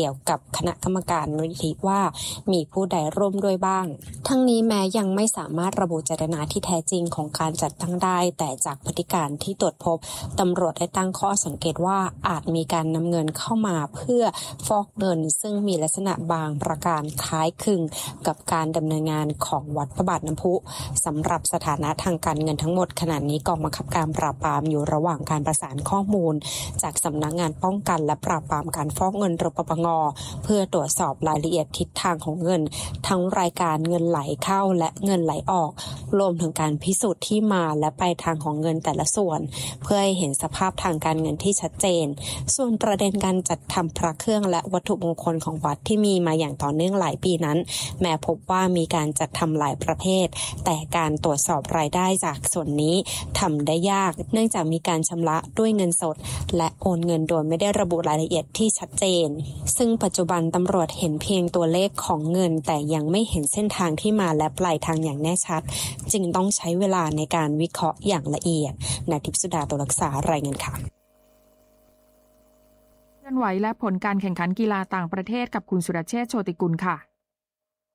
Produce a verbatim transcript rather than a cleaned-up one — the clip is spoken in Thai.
กี่ยวกับคณะกรรมการมูลนิธิว่ามีผู้ใดร่วมด้วยบ้างทั้งนี้แม้ยังไม่สามารถระบุเจตนาที่แท้จริงของการจัดตั้งได้แต่จากพฤติการที่ตรวจพบตำรวจได้ตั้งข้อสังเกตว่าอาจมีการนำเงินเข้ามาเพื่อฟอกเงินซึ่งมีลักษณะบางประการคล้ายคลึงกับการดำเนินงานของวัดพระบาทน้ำพุสำหรับสถานะทางการเงินทั้งหมดขณะนี้กองบังคับการปราบปรามอยู่ระหว่างการประสานข้อมูลจากสำนักงานป้องกันและปราบปรามการฟอกเงินหรือปปง.เพื่อตรวจสอบรายละเอียดทิศทางของเงินทั้งรายการเงินไหลเข้าและเงินไหลออกรวมถึงการพิสูจน์ที่มาและปลายทางของเงินแต่ละส่วนเพื่อให้เห็นสภาพทางการเงินที่ชัดเจนส่วนประเด็นการจัดทำพระเครื่องและวัตถุมงคลของวัดที่มีมาอย่างต่อเนื่องหลายปีนั้นแม้พบว่ามีการจัดทำหลายประเภทแต่การตรวจสอบรายได้จากส่วนนี้ทำได้ยากเนื่องจากมีการชำระด้วยเงินสดและโอนเงินโดยไม่ได้ระบุรายละเอียดที่ชัดเจนซึ่งปัจจุบันตำรวจเห็นเพียงตัวเลขของเงินแต่ยังไม่เห็นเส้นทางที่มาและปลายทางอย่างแน่ชัดจึงต้องใช้เวลาในการวิเคราะห์อย่างละเอียดณทิพย์สุดาตัวรักษารายงานค่ะเคลื่อนไหวและผลการแข่งขันกีฬาต่างประเทศกับคุณสุรเชษฐ์โชติกุลค่ะ